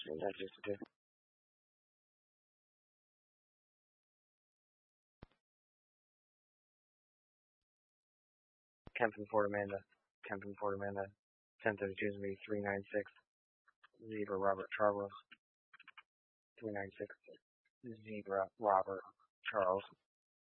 That used to do. Kempton Fort Amanda. Kempton Fort Amanda. 1032 is going to be 396. Zebra Robert Charles. 396. Zebra Robert Charles.